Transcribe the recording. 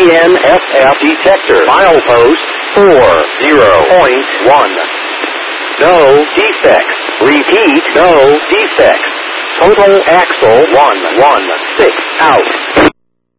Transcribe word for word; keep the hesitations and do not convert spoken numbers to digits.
N S F detector. Milepost four zero point one. No defects. Repeat, no defects. Total axle one one six out.